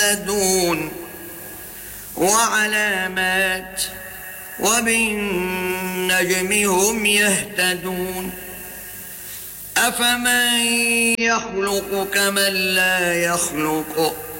يهتدون وعلامات وبالنجم هم يهتدون أفمن يخلق كمن لا يخلق